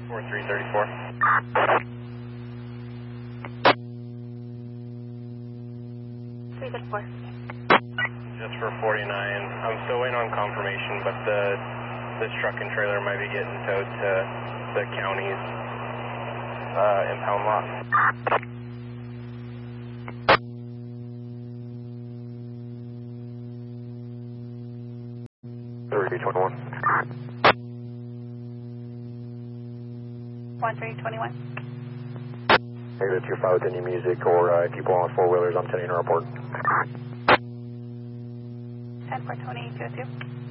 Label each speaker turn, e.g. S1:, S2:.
S1: 4334.
S2: 334.
S1: Just for 49. I'm still waiting on confirmation, but this truck and trailer might be getting towed to the county's impound lot.
S3: $3321.
S2: 1321.
S3: Hey, that's your 5 with any music or people on 4-wheelers, I'm sending a report.
S2: 10 for Tony 202.